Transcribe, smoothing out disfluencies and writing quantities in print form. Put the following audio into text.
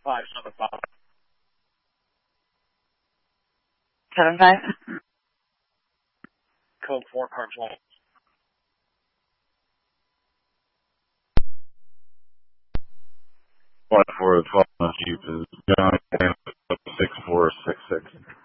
575. 75? Code 4, Carbs Light. Flight 4 12 Jeep is Johnny 6466.